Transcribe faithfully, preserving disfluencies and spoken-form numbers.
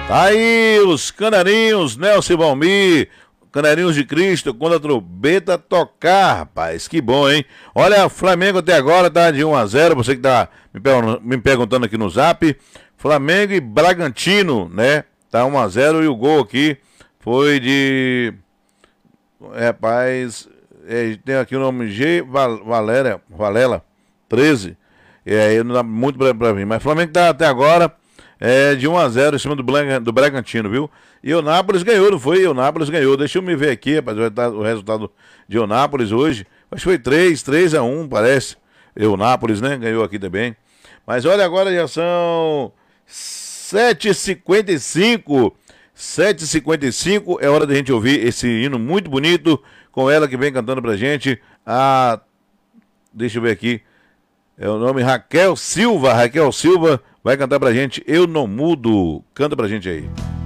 Tá aí os canarinhos, Nelson e Valmir, Canarinhos de Cristo, quando a trombeta tocar, rapaz, que bom, hein? Olha, Flamengo até agora tá de um a zero, você que tá me, per me perguntando aqui no zap, Flamengo e Bragantino, né? Tá um a zero e o gol aqui foi de... Rapaz, é, tem aqui o nome G. Val Valéria, Valela, treze, e aí não dá muito pra, pra mim, mas Flamengo tá até agora... É de um a zero em cima do, do Bragantino, viu? E o Nápoles ganhou, não foi? O Nápoles ganhou. Deixa eu me ver aqui, rapaz, o resultado de Nápoles hoje. Acho que foi três a um, parece. E o Nápoles, né? Ganhou aqui também. Mas olha, agora já são sete e cinquenta e cinco. sete e cinquenta e cinco. É hora da gente ouvir esse hino muito bonito com ela que vem cantando pra gente. A... Deixa eu ver aqui. É o nome Raquel Silva. Raquel Silva vai cantar pra gente Eu Não Mudo. Canta pra gente aí.